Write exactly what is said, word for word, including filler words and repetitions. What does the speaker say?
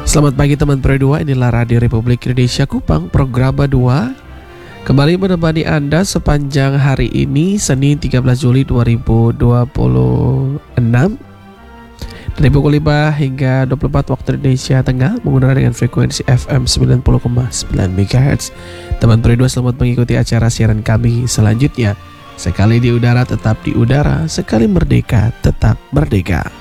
Selamat pagi teman Pro dua, inilah Radio Republik Indonesia Kupang, program dua kembali menemani Anda sepanjang hari ini, Senin tiga belas Juli dua ribu dua puluh enam, dari pukul lima hingga dua puluh empat waktu Indonesia Tengah, menggunakan dengan frekuensi F M sembilan puluh koma sembilan megahertz. Teman Pro dua, selamat mengikuti acara siaran kami selanjutnya. Sekali di udara tetap di udara, sekali merdeka tetap merdeka.